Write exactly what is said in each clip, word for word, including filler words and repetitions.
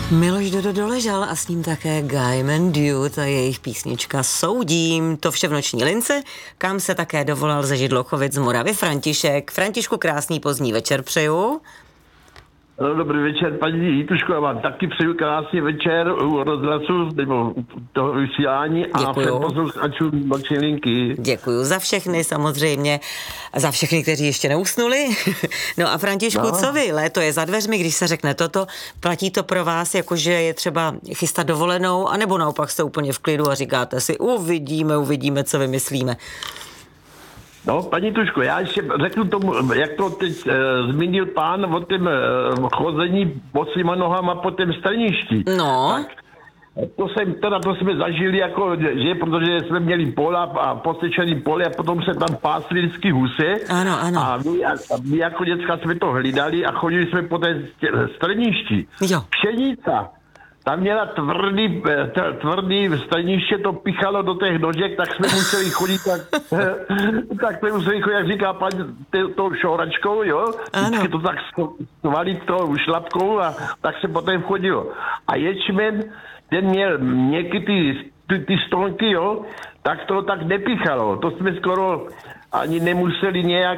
Miloš Dodo doležal a s ním také Gaiman Dude a jejich písnička Soudím. To vše v noční lince, kam se také dovolal ze Židlochovic z Moravy František. Františku, krásný pozdní večer přeju. No, dobrý večer, paní Jituško, já vám taky přeju krásný večer u rozhlasu nebo toho vysílání a všem posluchačům noční linky. Děkuju za všechny samozřejmě, za všechny, kteří ještě neusnuli. No a Františku, no. Co vy? Léto je za dveřmi, když se řekne toto, platí to pro vás, jakože je třeba chystat dovolenou, anebo naopak jste úplně v klidu a říkáte si, uvidíme, uvidíme, co vymyslíme. No, paní Tuško, já ještě řeknu tomu, jak to teď e, zmínil pán o tom e, chození bosýma nohama po tom strništi. No. Tak, to jsem, teda to jsme zažili jako, že, protože jsme měli pola a posečený pole a potom se tam pásli vždycky husy. Ano, ano. A my, a my jako děcka jsme to hlídali a chodili jsme po té strništi. Jo. Pšenica. Tam měla tvrdý, tvrdý staniště, to pichalo do těch nožek, tak jsme museli chodit, tak, tak jsme museli chodit, jak říká paní, tou šouračkou, jo? Vždycky to tak svalit tou šlapkou a tak se potom chodilo. A ječmen, ten měl někdy ty, ty, ty stonky, jo? Tak to tak nepichalo. To jsme skoro ani nemuseli nějak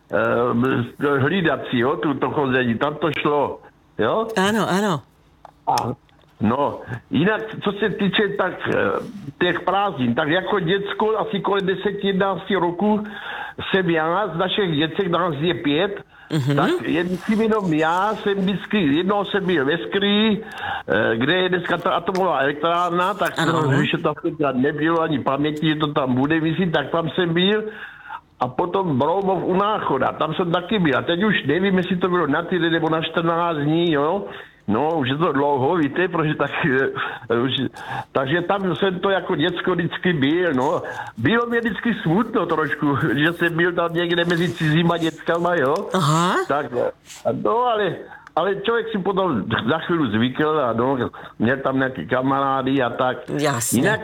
uh, hlídat si, jo? Tu, to chození, tam to šlo, jo? Ano, ano. A no, jinak, co se týče tak těch prázdnin, tak jako děcko asi kolem deset jedenáct roku jsem já, z našich děcek, nás je pět, mm-hmm. tak jen jenom já jsem vždycky, jednou jsem byl ve Skrý, kde je dneska ta atomová elektrárna, tak jsem, že tam nebylo ani paměti, že to tam bude visit, tak tam jsem byl. A potom Broumov u Náchoda, tam jsem taky byl. A teď už nevím, jestli to bylo na týden nebo na čtrnáct dní, jo. No, už je to dlouho, víte, protože tak, už, takže tam jsem to jako děcko vždycky byl, no. Bylo mě vždycky smutno trošku, že jsem byl tam někde mezi cizíma dětskama, jo. Aha. Tak, no, ale, ale člověk si potom za chvíli zvykl a no, měl tam nějaký kamarády a tak. Jasně. Jinak,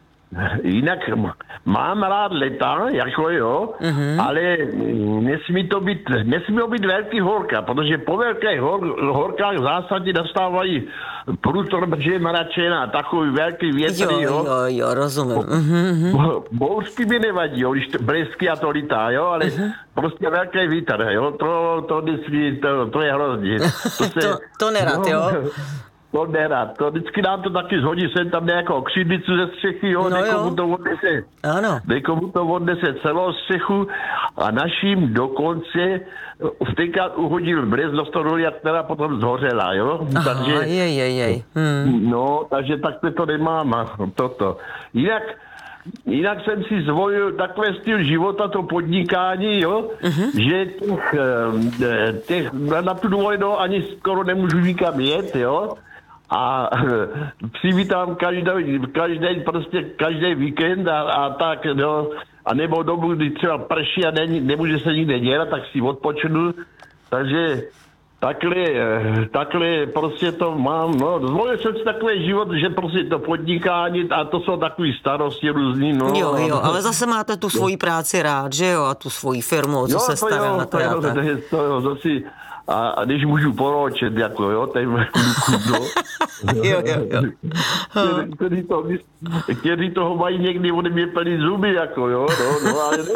Jinak mám rád leta, jako jo, mm-hmm. ale nesmí to být, nesmí to být velký horka, protože po velkých hor, horkách v zásadě dostávají průtor, protože je mračená, takový velký větry, jo. Jo, jo, jo, rozumím. Mm-hmm. Bouřky mi nevadí, jo, když blesky a to lítá, jo, ale mm-hmm. prostě velký vítr, jo, to, to, nesmí, to, to je hrozně. To, se, to, to nerad, no, jo. To nerad. To vždycky nám to taky zhodí sem tam nějakou křidlicu ze střechy, jo, no někomu jo. to odnese. Ano. Někomu to odnese celou střechu a naším dokonce vtenkrát uhodil brez do stodoli a která potom zhořela, jo. Aha, takže, jej, jej, jej. Hmm. No, takže takhle to nemám a toto. Jinak Jinak jsem si zvolil takové styl života, to podnikání, jo, uh-huh. že těch, těch, na tu dovolenou ani skoro nemůžu nikam jet, jo. A přivítám každý, každý, prostě každý víkend a, a tak, no, a nebo dobu, kdy třeba prší a ne, nemůže se nikde dělat, tak si odpočnu, takže takhle, takhle prostě to mám, no, zvolil jsem si takový život, že prostě to podnikání a to jsou takový starosti různý, no. Jo, jo, ale zase máte tu svoji práci rád, že jo, a tu svoji firmu, co jo, se stará na to. Jo, to jo, to jo, to si, a, a když můžu poročet, jako jo, ten kluku, no. Jo, jo, jo. Kteří to, kteří toho mají někdy, ode mě plný zuby, jako jo, no, no, ale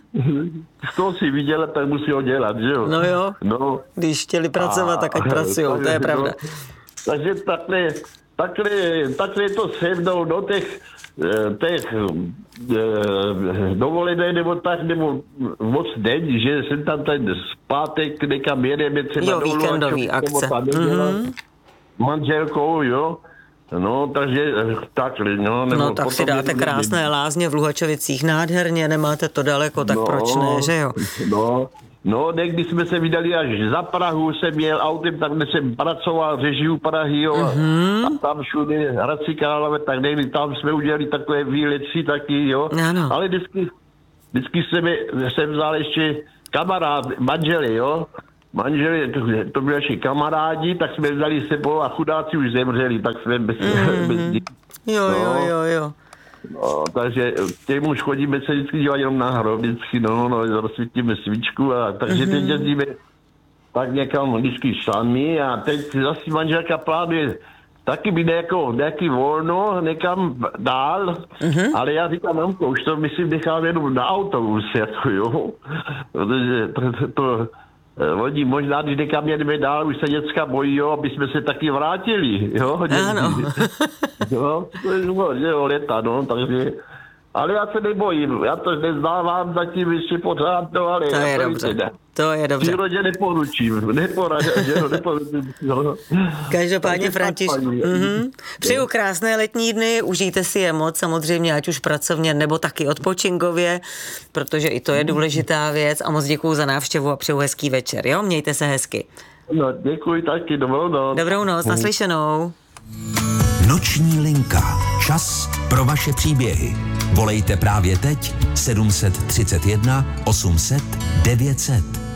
to si viděl, tak musí ho dělat, že jo. No jo, no. Když chtěli pracovat, tak ať pracujou, to je pravda. No, takže takhle, takhle, takhle je to se mnou do těch, těch dovolené nebo tak, nebo moc den, že jsem tam ten zpátek někam jedeme třeba jo, víkendový akce. Mm-hmm. Manželkou, jo. No, takže takhle, no. Nebo no, tak si dáte krásné lázně v Luhačovicích, nádherně, nemáte to daleko, tak no, proč ne, že jo? No, no, někdy jsme se vydali až za Prahu, jsem jel autem, tam kde jsem pracoval, řežiju Prahy, jo, mm-hmm. a tam všude Hradci Králové, tak někdy tam jsme udělali takové výlety taky, jo. Ano. Ale vždycky, vždycky jsem, jsem vzal ještě kamarád, manželi, jo. Manželi, to, to byli naši kamarádi, tak jsme vzali sebou a chudáci už zemřeli, tak jsme bez, mm-hmm. bez dětí. Jo, jo, jo, jo. No, takže těm už chodíme se vždycky dělat jenom na hrob, vždycky, no, no, rozsvítíme svíčku a takže mm-hmm. teď jezdíme tak někam vždycky sami a teď zase manželka plánuje taky být jako nějaký volno někam dál, mm-hmm. ale já říkám, mamko, už to myslím nechám jenom na autobus, jako jo, protože to, to, to oni možná, když někam jedeme dál, už se děcka bojí, jo, aby jsme se taky vrátili, jo. Ano. Jo, to je jo, leta, no, takže, ale já se nebojím, já to nezdávám zatím ještě pořád, no, ale... To já je to dobře, jde. to je dobře. Přírodě neporučím, neporadím, neporučím. No. Každopádně, Františku, mm-hmm. Přeju krásné letní dny, užijte si je moc, samozřejmě, ať už pracovně, nebo taky odpočinkově, protože i to je důležitá věc a moc děkuju za návštěvu a přeju hezký večer, jo? Mějte se hezky. No, děkuji taky, dobrou noc. Dobrou noc, naslyšenou. Noční linka. Čas pro vaše příběhy. Volejte právě teď sedm set třicet jedna osm set devět set.